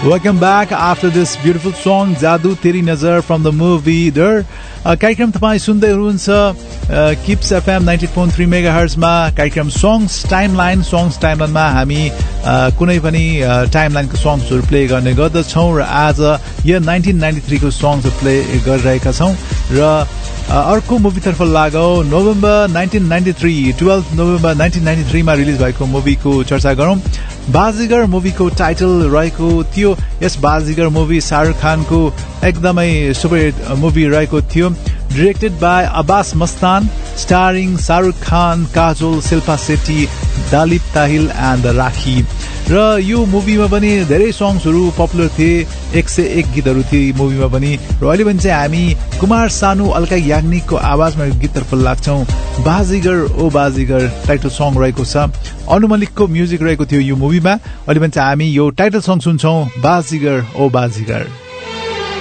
Welcome back after this beautiful song Jadoo Teri Nazar from the movie Dar. कार्यक्रम तपाईं सुन्दै हुनुहुन्छ kips FM 98.3 megahertz मा कार्यक्रम सङ्ग्स टाइमलाइनमा हामी कुनै पनि टाइमलाइनको सङ्ग्सहरु प्ले गर्ने गर्दछौं र आज यो 1993 को सङ्ग्स प्ले गरिरहेका छौं र अर्को मुभी तर्फ लागौं नोभेम्बर 1993 12 नोभेम्बर 1993 मा रिलिज भएको मुभीको चर्चा गरौं बाजीगर मुभीको टाइटल रहेको थियो यस बाजीगर मुभी शाहरुख खानको एकदमै सुपर मुभी रहेको थियो directed bye Abbas Mastan starting Shahrukh Khan Kajol Shilpa Shetty दालिप Tahil and राखी र यो मुभीमा पनि धेरै सङ्ग्सहरु पपुलर थिए 101 गीतहरु थिए मुभीमा पनि र अहिले पनि चाहिँ हामी कुमार सानु अलका याग्निकको आवाजमा यो गीततर्फ लाग्छौं बाजीगर ओ बाजीगर टाइटल सङ्ग रहेको छ अनु मल्लिकको म्युजिक रहेको थियो यो मुभीमा अहिले पनि चाहिँ हामी यो टाइटल सङ्ग सुन्छौं बाजीगर ओ बाजीगर